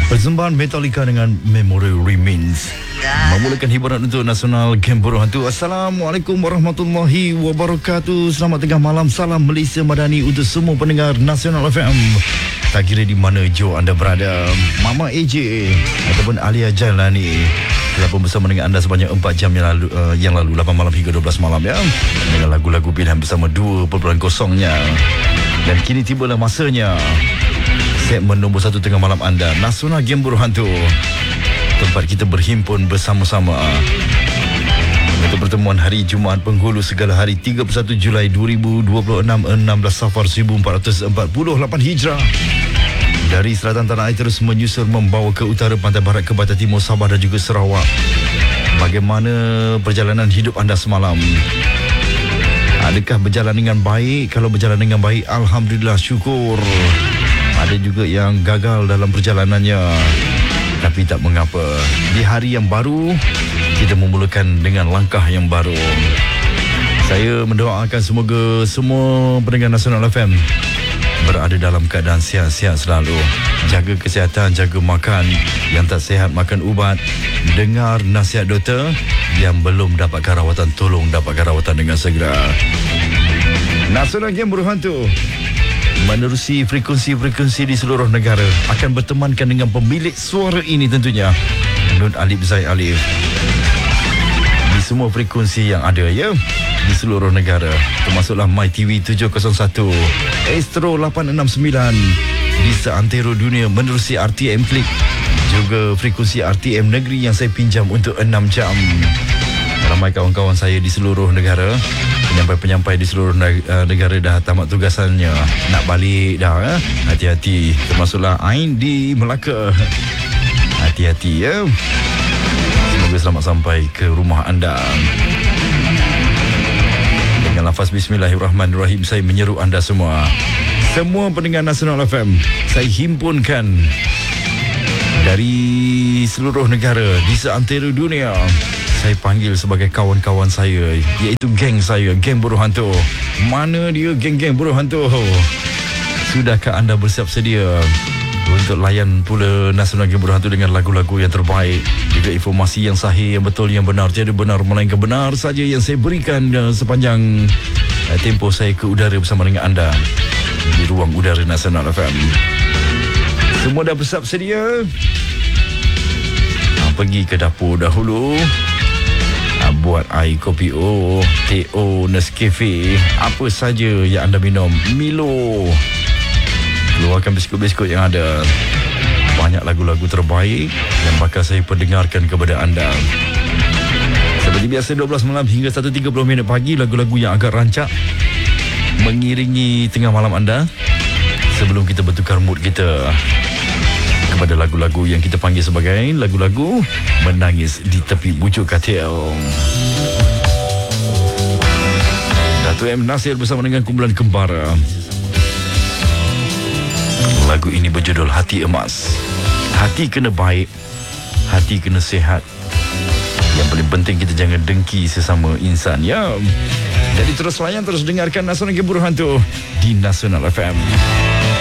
Persembahan Metallica dengan Memory Remains memulakan hiburan untuk Nasional Game Buruh Hantu. Assalamualaikum warahmatullahi wabarakatuh. Selamat tengah malam. Salam Malaysia Madani untuk semua pendengar Nasional FM. Tak kira di mana Joe anda berada, Mama AJ ataupun Alia Jailani telah pun bersama dengan anda sebanyak 4 jam yang lalu 8 malam hingga 12 malam ya, dengan lagu-lagu pilihan bersama 2.0-nya. Dan kini tibalah masanya segmen nombor 1 tengah malam anda, Nasional Game Buruh Hantu, tempat kita berhimpun bersama-sama untuk pertemuan hari Jumaat Penghulu segala hari 31 Julai 2026, 16 Safar 1448 Hijrah. Dari selatan tanah air terus menyusur membawa ke utara, pantai barat, ke barat timur, Sabah dan juga Sarawak. Bagaimana perjalanan hidup anda semalam? Adakah berjalan dengan baik? Kalau berjalan dengan baik, alhamdulillah, syukur. Ada juga yang gagal dalam perjalanannya, tapi tak mengapa. Di hari yang baru, kita memulakan dengan langkah yang baru. Saya mendoakan semoga semua pendengar Nasional FM berada dalam keadaan sihat-sihat selalu. Jaga kesihatan, jaga makan. Yang tak sihat, makan ubat. Dengar nasihat doktor. Yang belum dapatkan rawatan, tolong dapatkan rawatan dengan segera. Nasional Game Buruh Hantu menerusi frekuensi-frekuensi di seluruh negara, akan bertemankan dengan pemilik suara ini tentunya, Nun Alif Zai Alif, di semua frekuensi yang ada ya, di seluruh negara, termasuklah MyTV 701, Astro 869 di seantero dunia, menerusi RTM Klik, juga frekuensi RTM Negeri yang saya pinjam untuk 6 jam. Ramai kawan-kawan saya di seluruh negara, penyampai-penyampai di seluruh negara dah tamat tugasannya, nak balik dah. Hati-hati, termasuklah Ain di Melaka. Hati-hati ya. Semoga selamat sampai ke rumah anda. Dengan lafaz Bismillahirrahmanirrahim, saya menyeru anda semua pendengar Nasional FM, saya himpunkan dari seluruh negara di seantero dunia. Saya panggil sebagai kawan-kawan saya, iaitu geng saya, Geng Buruh Hantu. Mana dia geng-geng Buruh Hantu? Sudahkah anda bersiap sedia untuk layan pula Nasional Game Buruh Hantu dengan lagu-lagu yang terbaik, juga informasi yang sahih, yang betul, yang benar, tiada benar melainkan benar saja yang saya berikan sepanjang tempoh saya ke udara bersama dengan anda di ruang udara Nasional FM. Semua dah bersiap sedia? Pergi ke dapur dahulu, buat air kopi O, teh O, Nescafe, apa saja yang anda minum, Milo. Keluarkan biskut-biskut yang ada. Banyak lagu-lagu terbaik yang bakal saya perdengarkan kepada anda. Seperti biasa 12 malam hingga 1.30 pagi, lagu-lagu yang agak rancak mengiringi tengah malam anda sebelum kita bertukar mood kita kepada lagu-lagu yang kita panggil sebagai lagu-lagu menangis di tepi bujuk katil. Dato' M. Nasir bersama dengan kumpulan Kembara. Lagu ini berjudul Hati Emas. Hati kena baik, hati kena sihat. Yang paling penting, kita jangan dengki sesama insan ya. Jadi terus layan, terus dengarkan Nasional Game Buruh Hantu di Nasional FM.